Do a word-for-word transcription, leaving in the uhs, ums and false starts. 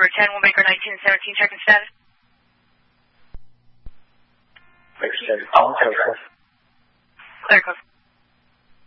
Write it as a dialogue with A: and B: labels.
A: ten, we'll make our nineteen seventeen check-in status.
B: Make sure. Clear, code.